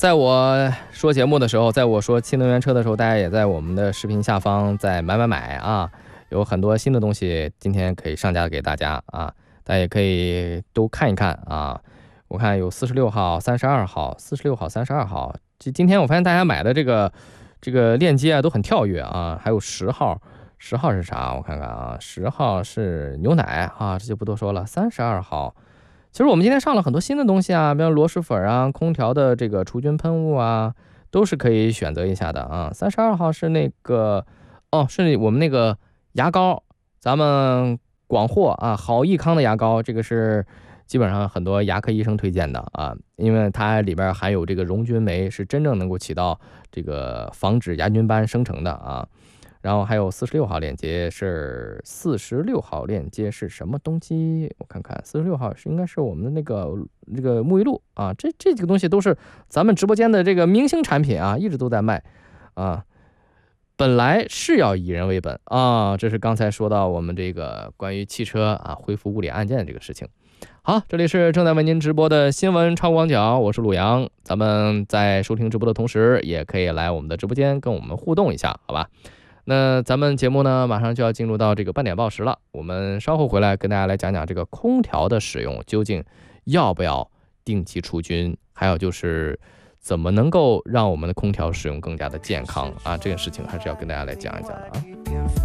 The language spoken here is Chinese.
在我说节目的时候，在我说新能源车的时候，大家也在我们的视频下方在买啊，有很多新的东西今天可以上架给大家啊，大家也可以都看一看啊。我看有46号、32号、46号、32号。今天我发现大家买的这个链接啊都很跳跃啊，还有10号，10号是啥？我看看啊，10号是牛奶啊，这就不多说了。32号。其实我们今天上了很多新的东西啊，比如螺蛳粉啊、空调的这个除菌喷雾啊，都是可以选择一下的啊。32号是那个是我们那个牙膏，咱们广货啊，好益康的牙膏，这个是基本上很多牙科医生推荐的啊，因为它里边含有这个溶菌酶，是真正能够起到这个防止牙菌斑生成的啊。然后还有46号链接是46号链接是什么东西？我看看，46号应该是我们的这个沐浴露啊，这几个东西都是咱们直播间的这个明星产品啊，一直都在卖啊。本来是要以人为本啊，这是刚才说到我们这个关于汽车啊恢复物理按键的这个事情。好，这里是正在为您直播的新闻超广角，我是鲁阳。咱们在收听直播的同时，也可以来我们的直播间跟我们互动一下，好吧？那咱们节目呢，马上就要进入到这个半点报时了。我们稍后回来跟大家来讲讲这个空调的使用究竟要不要定期除菌，还有就是怎么能够让我们的空调使用更加的健康啊，这个事情还是要跟大家来讲一讲的啊。